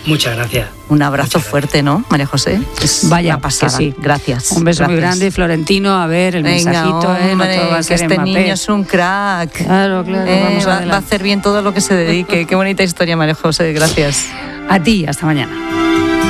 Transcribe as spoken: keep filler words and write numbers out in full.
Muchas gracias. Un abrazo Muchas fuerte, ¿no, María José? Es Vaya, una pasada. que sí. Gracias. Un beso gracias. muy grande, Florentino. A ver, el Venga, mensajito, ¿eh? No hombre, todo va a que ser este Mbappé. niño es un crack. Claro, claro, Eh, vamos va, va a adelante. hacer bien todo lo que se dedique. Qué bonita historia, María José. Gracias. A ti, hasta mañana.